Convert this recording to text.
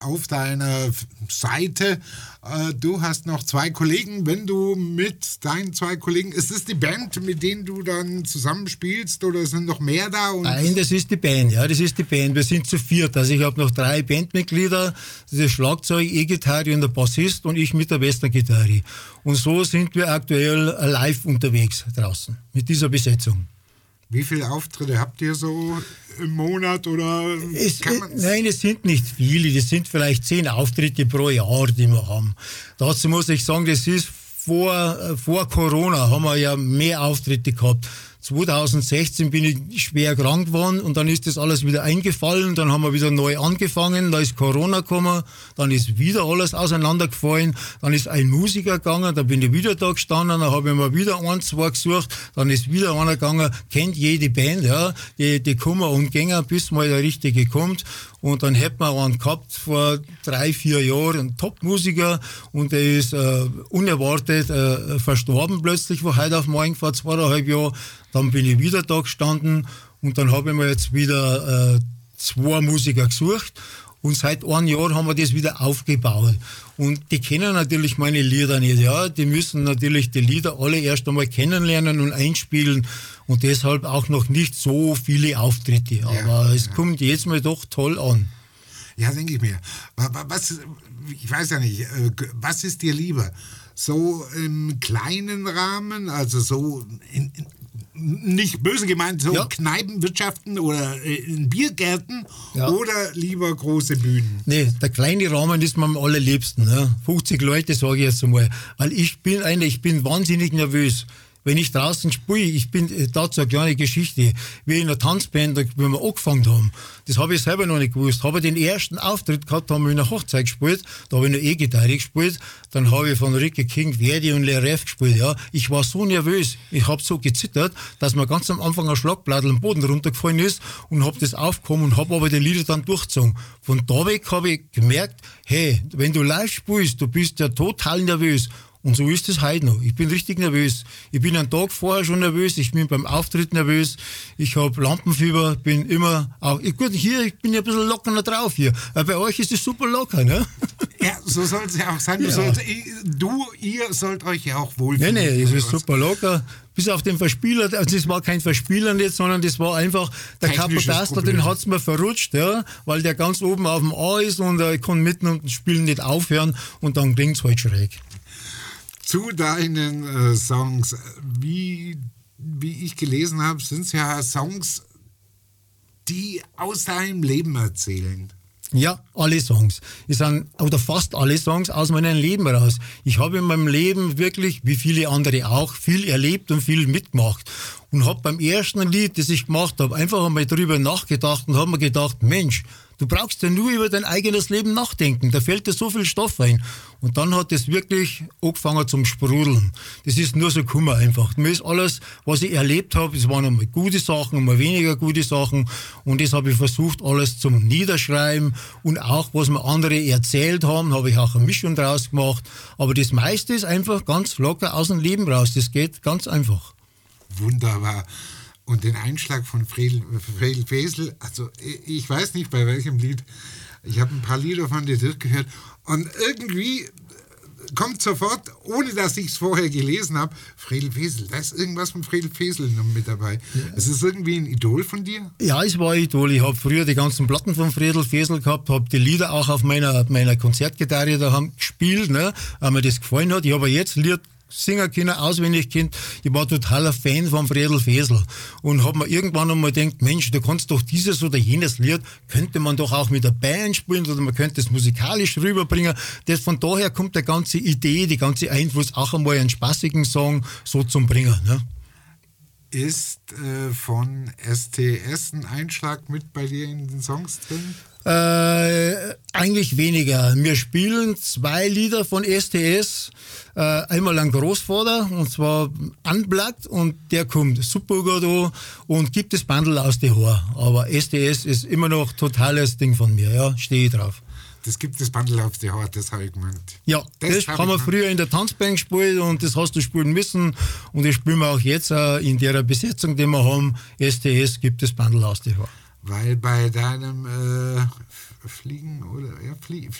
auf deiner Seite, du hast noch 2 Kollegen. Wenn du mit deinen 2 Kollegen, ist das die Band, mit denen du dann zusammenspielst oder sind noch mehr da? Nein, das ist die Band, ja, das ist die Band. Wir sind zu 4. Also ich habe noch 3 Bandmitglieder, das ist Schlagzeug, E-Gitarre und der Bassist und ich mit der Western-Gitarre. Und so sind wir aktuell live unterwegs draußen mit dieser Besetzung. Wie viele Auftritte habt ihr so im Monat oder Nein, es sind nicht viele, das sind vielleicht 10 Auftritte pro Jahr, die wir haben. Dazu muss ich sagen, das ist vor Corona haben wir ja mehr Auftritte gehabt. 2016 bin ich schwer krank geworden und dann ist das alles wieder eingefallen, dann haben wir wieder neu angefangen, da ist Corona gekommen, dann ist wieder alles auseinandergefallen, dann ist ein Musiker gegangen, dann bin ich wieder da gestanden, dann habe ich mir wieder 1, 2 gesucht, dann ist wieder einer gegangen, kennt jede Band, ja, die kommen und gehen, bis mal der Richtige kommt. Und dann hätten wir einen gehabt vor 3, 4 Jahren, einen Top-Musiker, und der ist unerwartet verstorben plötzlich von heute auf morgen, vor 2,5 Jahren. Dann bin ich wieder da gestanden und dann habe ich mir jetzt wieder 2 Musiker gesucht. Und seit 1 Jahr haben wir das wieder aufgebaut. Und die kennen natürlich meine Lieder nicht, ja. Die müssen natürlich die Lieder alle erst einmal kennenlernen und einspielen. Und deshalb auch noch nicht so viele Auftritte. Aber es kommt jetzt mal doch toll an. Ja, denke ich mir. Ich weiß ja nicht, was ist dir lieber? So im kleinen Rahmen, also so nicht böse gemeint, so Kneipenwirtschaften oder in Biergärten oder lieber große Bühnen? Nee, der kleine Rahmen ist mir am allerliebsten. Ja. 50 Leute, sage ich jetzt einmal. Weil ich bin wahnsinnig nervös. Wenn ich draußen spiele, ich bin dazu eine kleine Geschichte, wie in einer Tanzband, wie wir angefangen haben, das habe ich selber noch nicht gewusst. Habe ich den ersten Auftritt gehabt, haben wir in einer Hochzeit gespielt, da habe ich noch E-Gitarre gespielt, dann habe ich von Ricky King, Verdi und Leref gespielt, ja. Ich war so nervös, ich habe so gezittert, dass mir ganz am Anfang ein Schlagblatt am Boden runtergefallen ist und habe das aufgekommen und habe aber die Lieder dann durchgezogen. Von da weg habe ich gemerkt, hey, wenn du live spielst, du bist ja total nervös. Und so ist es heute noch. Ich bin richtig nervös. Ich bin einen Tag vorher schon nervös. Ich bin beim Auftritt nervös. Ich habe Lampenfieber. Bin immer auch. Gut, hier, ich bin ja ein bisschen lockerer drauf hier. Aber bei euch ist es super locker, ne? Ja, so soll es ja auch sein. Ihr sollt euch ja auch wohlfühlen. Nee, es ist super locker. Bis auf den Verspieler, also das war kein Verspieler jetzt, sondern das war einfach, der Kapellmeister, den hat's mir verrutscht, ja, weil der ganz oben auf dem A ist und ich kann mitten und Spielen nicht aufhören und dann klingt's halt schräg. Zu deinen Songs, wie ich gelesen habe, sind es ja Songs, die aus deinem Leben erzählen. Ja, alle Songs. Oder fast alle Songs aus meinem Leben raus. Ich habe in meinem Leben wirklich, wie viele andere auch, viel erlebt und viel mitgemacht. Und habe beim ersten Lied, das ich gemacht habe, einfach einmal drüber nachgedacht und habe mir gedacht, Mensch, du brauchst ja nur über dein eigenes Leben nachdenken. Da fällt dir so viel Stoff ein. Und dann hat das wirklich angefangen zum Sprudeln. Das ist nur so gekommen einfach. Mir ist alles, was ich erlebt habe, es waren einmal gute Sachen, einmal weniger gute Sachen. Und das habe ich versucht, alles zum Niederschreiben. Und auch, was mir andere erzählt haben, habe ich auch eine Mischung draus gemacht. Aber das meiste ist einfach ganz locker aus dem Leben raus. Das geht ganz einfach. Wunderbar. Und den Einschlag von Fredel Fesel, also ich weiß nicht bei welchem Lied, ich habe ein paar Lieder von dir durchgehört und irgendwie kommt sofort, ohne dass ich es vorher gelesen habe, Fredel Fesel, da ist irgendwas von Fredel Fesel noch mit dabei. Ja. Ist es irgendwie ein Idol von dir? Ja, es war ein Idol. Ich habe früher die ganzen Platten von Fredel Fesel gehabt, habe die Lieder auch auf meiner Konzertgitarre daheim gespielt, ne, weil mir das gefallen hat. Ich habe jetzt Lied singen können, auswendig kennt. Ich war totaler Fan von Fredel Fesel und habe mir irgendwann einmal gedacht, Mensch, du kannst doch dieses oder jenes Lied, könnte man doch auch mit der Band spielen oder man könnte es musikalisch rüberbringen. Von daher kommt die ganze Idee, die ganze Einfluss, auch einmal einen spaßigen Song so zum Bringen. Ne? Ist von STS ein Einschlag mit bei dir in den Songs drin? Eigentlich weniger. Wir spielen 2 Lieder von STS. Einmal ein Großvater, und zwar Unplugged, und der kommt super gut an und gibt das Bandel aus den Haaren. Aber STS ist immer noch totales Ding von mir, ja, stehe ich drauf. Das gibt das Bandel auf die Haare, das habe ich gemeint. Ja, das haben wir früher in der Tanzband gespielt und das hast du spielen müssen. Und das spielen wir auch jetzt in der Besetzung, die wir haben. STS gibt das Bandel aus die Haare. Weil bei deinem Fliegen oder ja,